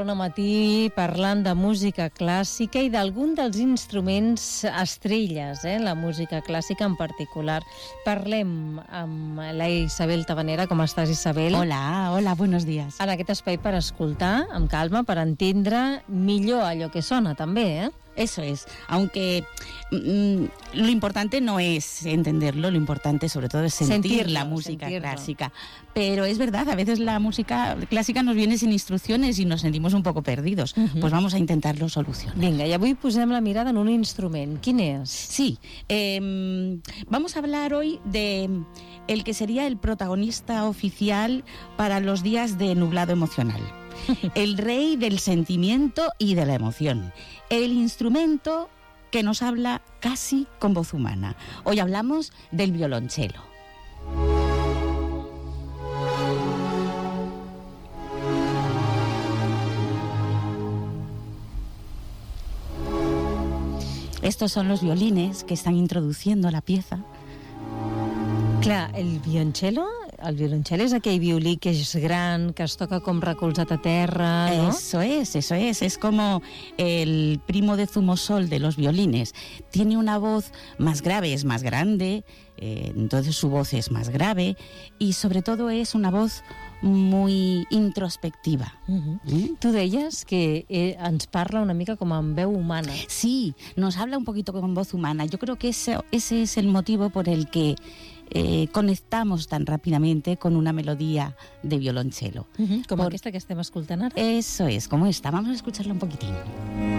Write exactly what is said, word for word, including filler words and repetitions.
Bon matí parlant de música clàssica i d'algun dels instruments estrelles, eh? La música clàssica en particular. Parlem amb la Isabel Tabanera. Com estàs, Isabel? Hola, hola, buenos días. En aquest espai per escoltar, amb calma, per entendre millor allò que sona, també, eh? Eso es, aunque mmm, lo importante no es entenderlo, lo importante sobre todo es sentir sentirlo, la música sentirlo. clásica. Pero es verdad, a veces la música clásica nos viene sin instrucciones y nos sentimos un poco perdidos. Uh-huh. Pues vamos a intentarlo solucionar. Vinga, i avui posem la mirada en un instrument. Quin és? Sí, eh, vamos a hablar hoy de el que sería el protagonista oficial para los días de nublado emocional. El rey del sentimiento y de la emoción. El instrumento que nos habla casi con voz humana. Hoy hablamos del violonchelo. Estos son los violines que están introduciendo la pieza. Clar, el violonchelo, el violonchelo és aquell violí que és gran, que es toca com recolzat a terra, ¿no? Eso es, eso es, es como el primo de zumosol de los violines. Tiene una voz más grave, es más grande, eh, entonces su voz es más grave y sobre todo es una voz muy introspectiva. Uh-huh. ¿Mm? Tu deies que eh, ens parla una mica com amb veu humana. Sí, nos habla un poquito con voz humana. Yo creo que ese, ese es el motivo por el que Eh, conectamos tan rápidamente con una melodía de violonchelo. Uh-huh, com Por... aquesta que estem escoltant ara? Eso es, como esta. Vamos a escucharla un poquitín.